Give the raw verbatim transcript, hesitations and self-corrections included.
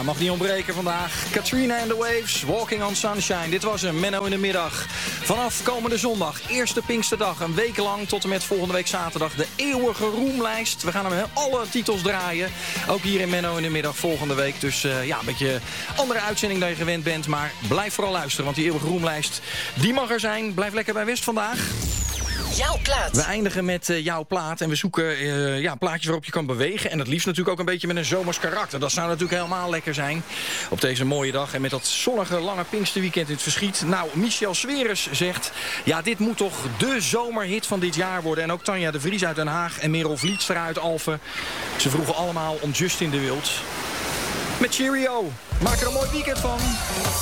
Mag niet ontbreken vandaag. Katrina and the Waves, Walking on Sunshine. Dit was een Menno in de middag. Vanaf komende zondag, eerste Pinksterdag, een week lang tot en met volgende week zaterdag de eeuwige roemlijst. We gaan hem alle titels draaien. Ook hier in Menno in de middag volgende week. Dus uh, ja, een beetje andere uitzending dan je gewend bent. Maar blijf vooral luisteren, want die eeuwige roemlijst, die mag er zijn. Blijf lekker bij West vandaag. Jouw plaat. We eindigen met uh, jouw plaat en we zoeken uh, ja, plaatjes waarop je kan bewegen. En het liefst natuurlijk ook een beetje met een zomers karakter. Dat zou natuurlijk helemaal lekker zijn op deze mooie dag. En met dat zonnige lange Pinksterweekend in het verschiet. Nou, Michel Sweres zegt, ja, dit moet toch de zomerhit van dit jaar worden. En ook Tanja de Vries uit Den Haag en Merel Vlietstra uit Alphen. Ze vroegen allemaal om Justin de Wild. Met Cheerio. Maak er een mooi weekend van.